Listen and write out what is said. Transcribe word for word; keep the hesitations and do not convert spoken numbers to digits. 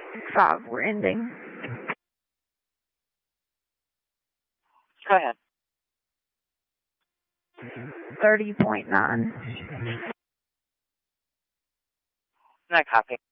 Five, we're ending. Go ahead. thirty point nine. No copy.